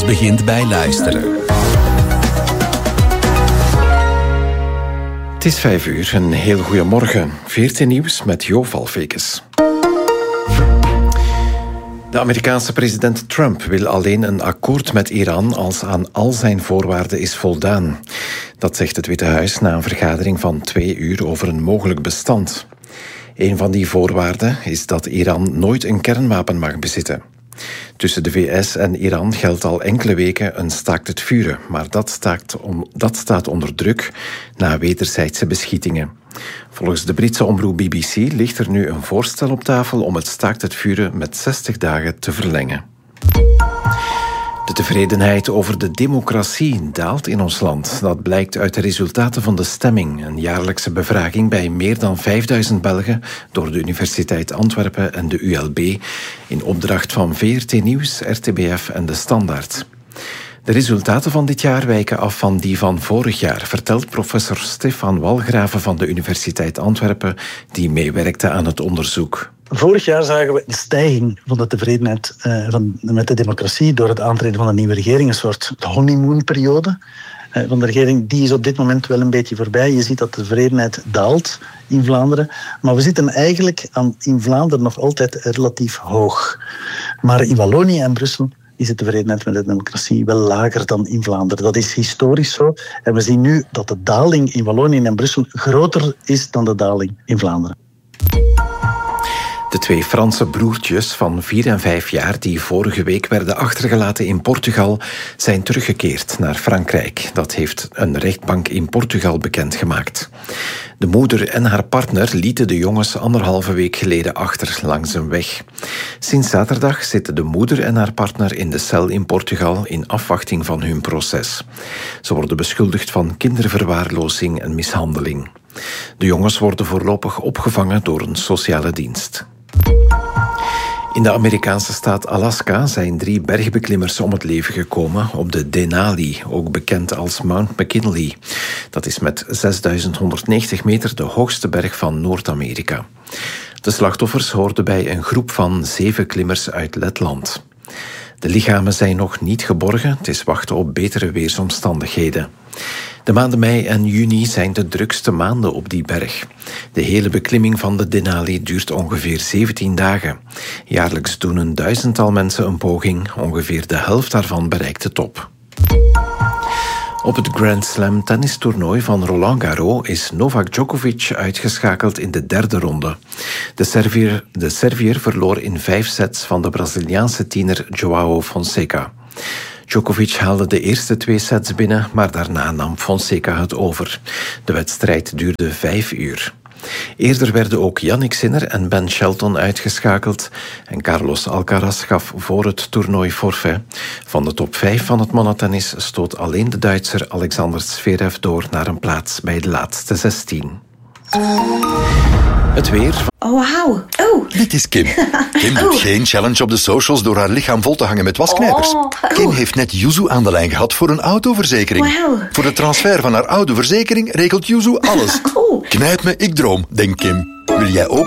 begint bij luisteren. Het is 5:00, een heel goede morgen. VRT Nieuws met Jo Valfekes. De Amerikaanse president Trump wil alleen een akkoord met Iran als aan al zijn voorwaarden is voldaan. Dat zegt het Witte Huis na een vergadering van 2 uur over een mogelijk bestand. Een van die voorwaarden is dat Iran nooit een kernwapen mag bezitten. Tussen de VS en Iran geldt al enkele weken een staakt het vuren, maar dat staat onder druk na wederzijdse beschietingen. Volgens de Britse omroep BBC ligt er nu een voorstel op tafel om het staakt het vuren met 60 dagen te verlengen. De tevredenheid over de democratie daalt in ons land. Dat blijkt uit de resultaten van de stemming, een jaarlijkse bevraging bij meer dan 5000 Belgen door de Universiteit Antwerpen en de ULB in opdracht van VRT Nieuws, RTBF en De Standaard. De resultaten van dit jaar wijken af van die van vorig jaar, vertelt professor Stefan Walgraven van de Universiteit Antwerpen, die meewerkte aan het onderzoek. Vorig jaar zagen we een stijging van de tevredenheid met de democratie door het aantreden van een nieuwe regering, een soort honeymoonperiode van de regering. Die is op dit moment wel een beetje voorbij. Je ziet dat de tevredenheid daalt in Vlaanderen, maar we zitten eigenlijk in Vlaanderen nog altijd relatief hoog. Maar in Wallonië en Brussel is de tevredenheid met de democratie wel lager dan in Vlaanderen. Dat is historisch zo. En we zien nu dat de daling in Wallonië en Brussel groter is dan de daling in Vlaanderen. De 2 Franse broertjes van 4 en 5 jaar die vorige week werden achtergelaten in Portugal zijn teruggekeerd naar Frankrijk. Dat heeft een rechtbank in Portugal bekendgemaakt. De moeder en haar partner lieten de jongens 1,5 week geleden achter langs een weg. Sinds zaterdag zitten de moeder en haar partner in de cel in Portugal in afwachting van hun proces. Ze worden beschuldigd van kinderverwaarlozing en mishandeling. De jongens worden voorlopig opgevangen door een sociale dienst. In de Amerikaanse staat Alaska zijn 3 bergbeklimmers om het leven gekomen op de Denali, ook bekend als Mount McKinley. Dat is met 6.190 meter de hoogste berg van Noord-Amerika. De slachtoffers hoorden bij een groep van 7 klimmers uit Letland. De lichamen zijn nog niet geborgen, het is wachten op betere weersomstandigheden. De maanden mei en juni zijn de drukste maanden op die berg. De hele beklimming van de Denali duurt ongeveer 17 dagen. Jaarlijks doen een 1000-tal mensen een poging, ongeveer de helft daarvan bereikt de top. Op het Grand Slam tennistoernooi van Roland Garros is Novak Djokovic uitgeschakeld in de 3e ronde. De Serviër verloor in 5 sets van de Braziliaanse tiener João Fonseca. Djokovic haalde de eerste 2 sets binnen, maar daarna nam Fonseca het over. De wedstrijd duurde 5 uur. Eerder werden ook Jannik Sinner en Ben Shelton uitgeschakeld en Carlos Alcaraz gaf voor het toernooi forfait. Van de top 5 van het mannentennis stoot alleen de Duitser Alexander Zverev door naar een plaats bij de laatste 16. Het weer. Oh, wauw. Oh. Dit is Kim. Kim doet geen challenge op de socials door haar lichaam vol te hangen met wasknijpers. Kim heeft net Yuzu aan de lijn gehad voor een autoverzekering. Wow. Voor de transfer van haar oude verzekering regelt Yuzu alles. Knijp me, ik droom, denkt Kim. Wil jij ook